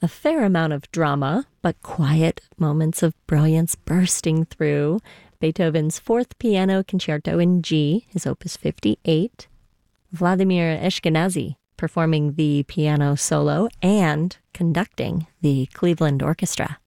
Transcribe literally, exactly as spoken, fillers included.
a fair amount of drama, but quiet moments of brilliance bursting through. Beethoven's Fourth Piano Concerto in G, his Opus fifty-eight. Vladimir Ashkenazy performing the piano solo and conducting the Cleveland Orchestra.